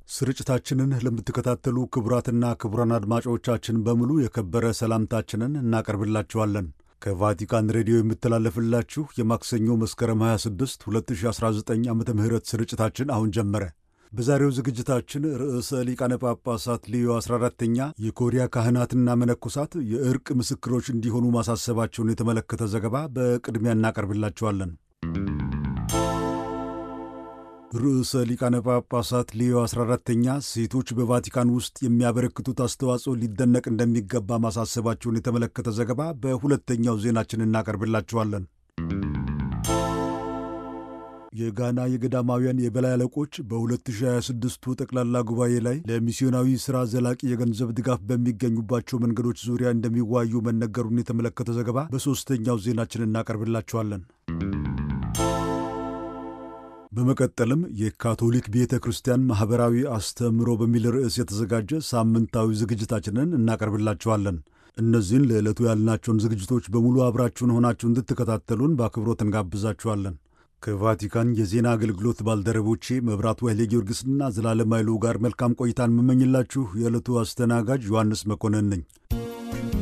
ስርጭታችንን ለምትከታተሉ ክቡራትና ክቡራን አድማጮቻችን በሙሉ የከበረ ሰላምታችንን እናቀርብላችኋለን። ከቫቲካን ሬዲዮ የምተላለፍላችሁ የማክሰኞ መስከረም 26 2019 ዓመተ ምህረት ስርጭታችን አሁን ጀመረ። በዛሬው ዝግጅታችን ርዕሰ ሊቃነ ጳጳሳት ሊዮ 14ኛ የኮሪያ ካህናትና መነኮሳት የእርቅ ምስክሮች እንዲሆኑ ማሳሰባቸውን የተመለከተ ዘገባ በቅድሚያ እናቀርብላችኋለን። ርዕሰ ሊቃነ ጳጳሳት ሊዮ 14ኛ ሴቶች በቫቲካን ውስጥ የሚያበረክቱት አስተዋጽኦ ሊደነቅ እንደሚገባ ማሳሰባቸውን የተመለከተ ዘገባ በሁለተኛው ዜናችን እናቀርብላችኋለን። የጋና የገዳማውያን የበላይ አለቆች በ2026ቱ ጠቅላላ ጉባኤ ላይ ለሚስዮናዊ ሥራ ዘላቂ የገንዘብ ድጋፍ በሚገኙባቸው መንገዶች ዙሪያ እንደሚዋዩ መነገሩን የተመለከተ ዘገባ በሦስተኛው ዜናችን እናቀርብላችኋለን። በመቀጠልም የካቶሊክ ቤተ ክርስቲያን ማኅበራዊ አስተምህሮ በሚል ርዕስ የተዘጋጀ ሳምንታዊ ዝግጅታችንን እናቀርብላችኋለን። እነዚህን ለዕለቱ ያልናቸውን ዝግጅቶች በሙሉ አብራችሁን ሆናችሁ እንድትከታተሉን በአክብሮት እንጋብዛችኋለን። ከቫቲካን የዜና አገልግሎት ባልደረቦቼ መብራቱ ኃይሌ ጊዮርጊስና ዘላለም ኃይሉ ጋር መልካም ቆይታን የምመኝላችሁ የዕለቱ አስተናጋጅ ዮሐንስ መኮንን ነኝ።